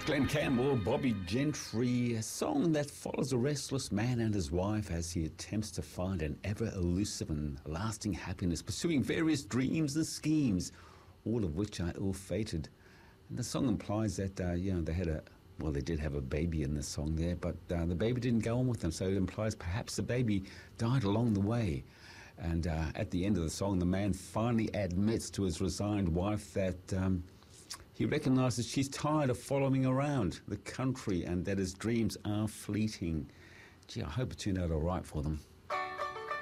Glenn Campbell, Bobby Gentry, a song that follows a restless man and his wife as he attempts to find an ever-elusive and lasting happiness, pursuing various dreams and schemes, all of which are ill-fated. And the song implies that, they did have a baby in the song there, but the baby didn't go on with them, so it implies perhaps the baby died along the way. And at the end of the song, the man finally admits to his resigned wife that he recognises she's tired of following around the country and that his dreams are fleeting. Gee, I hope it turned out all right for them.